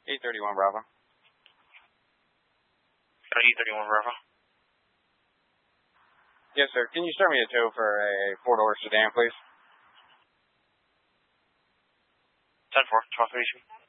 831 Bravo. Got 831 Bravo. Yes, sir. Can you start me a tow for a four-door sedan, please? 10-4, 1232.